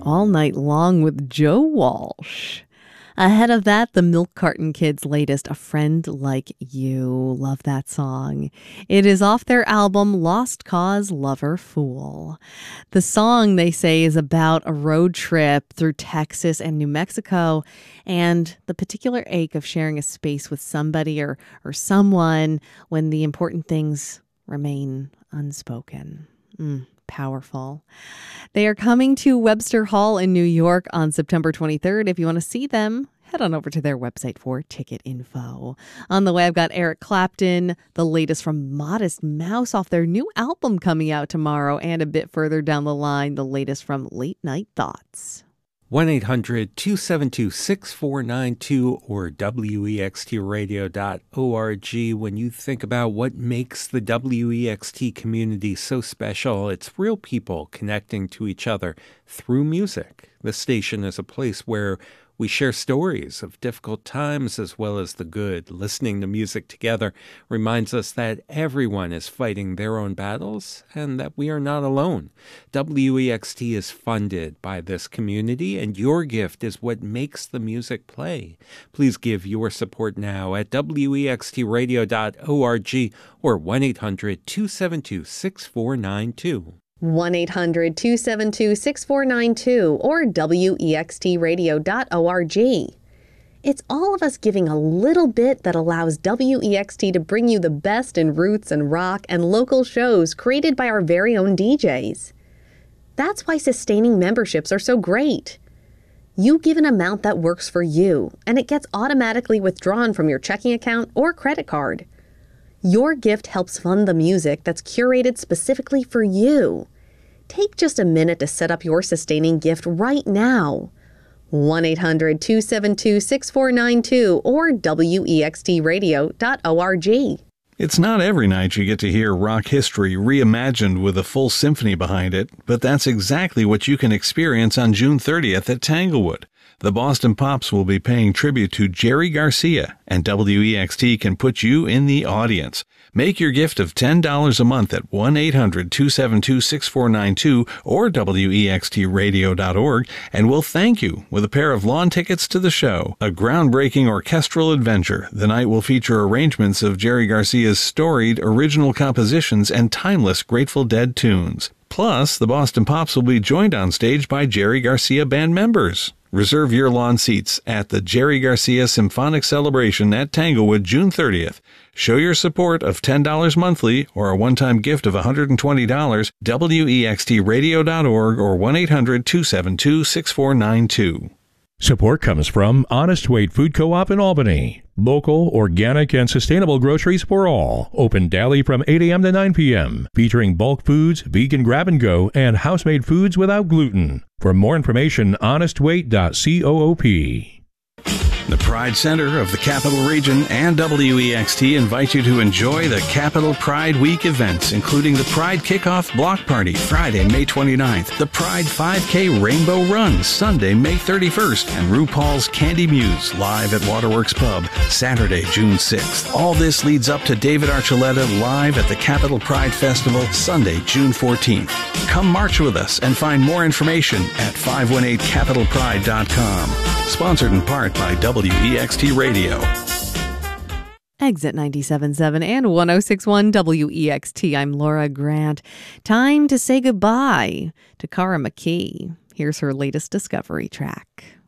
All Night Long with Joe Walsh. Ahead of that, the Milk Carton Kids' latest, A Friend Like You. Love that song. It is off their album, Lost Cause Lover Fool. The song, they say, is about a road trip through Texas and New Mexico and the particular ache of sharing a space with somebody or someone when the important things remain unspoken. Powerful. They are coming to Webster Hall in New York on September 23rd. If you want to see them, head on over to their website for ticket info. On the way, I've got Eric Clapton, the latest from Modest Mouse off their new album coming out tomorrow, and a bit further down the line, the latest from Late Night Thoughts. 1-800-272-6492 or wextradio.org. When you think about what makes the WEXT community so special, it's real people connecting to each other through music. The station is a place where we share stories of difficult times as well as the good. Listening to music together reminds us that everyone is fighting their own battles and that we are not alone. WEXT is funded by this community, and your gift is what makes the music play. Please give your support now at wextradio.org or 1-800-272-6492. 1-800-272-6492 or wextradio.org. It's all of us giving a little bit that allows WEXT to bring you the best in roots and rock and local shows created by our very own DJs. That's why sustaining memberships are so great. You give an amount that works for you, and it gets automatically withdrawn from your checking account or credit card. Your gift helps fund the music that's curated specifically for you. Take just a minute to set up your sustaining gift right now. 1-800-272-6492 or wextradio.org. It's not every night you get to hear rock history reimagined with a full symphony behind it, but that's exactly what you can experience on June 30th at Tanglewood. The Boston Pops will be paying tribute to Jerry Garcia, and WEXT can put you in the audience. Make your gift of $10 a month at 1-800-272-6492 or wextradio.org, and we'll thank you with a pair of lawn tickets to the show. A groundbreaking orchestral adventure, the night will feature arrangements of Jerry Garcia's storied original compositions and timeless Grateful Dead tunes. Plus, the Boston Pops will be joined on stage by Jerry Garcia Band members. Reserve your lawn seats at the Jerry Garcia Symphonic Celebration at Tanglewood June 30th. Show your support of $10 monthly or a one-time gift of $120, wextradio.org or 1-800-272-6492. Support comes from Honest Weight Food Co-op in Albany. Local, organic, and sustainable groceries for all. Open daily from 8 a.m. to 9 p.m. Featuring bulk foods, vegan grab-and-go, and house-made foods without gluten. For more information, honestweight.coop. The Pride Center of the Capital Region and WEXT invite you to enjoy the Capital Pride Week events, including the Pride Kickoff Block Party, Friday, May 29th, the Pride 5K Rainbow Run, Sunday, May 31st, and RuPaul's Candy Muse, live at Waterworks Pub, Saturday, June 6th. All this leads up to David Archuleta live at the Capital Pride Festival, Sunday, June 14th. Come march with us and find more information at 518capitalpride.com. Sponsored in part by WEXT Radio. Exit 97.7 and 106.1 WEXT. I'm Laura Grant. Time to say goodbye to Cara McKee. Here's her latest Discovery track.